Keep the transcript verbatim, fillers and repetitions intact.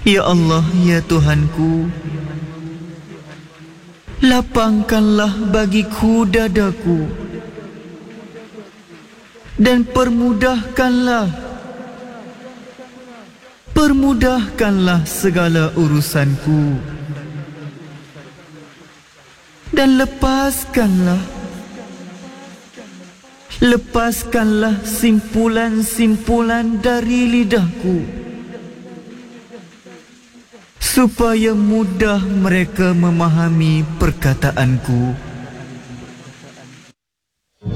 Ya Allah, ya Tuhanku, lapangkanlah bagiku dadaku dan permudahkanlah permudahkanlah segala urusanku dan lepaskanlah lepaskanlah simpulan-simpulan dari lidahku supaya mudah mereka memahami perkataanku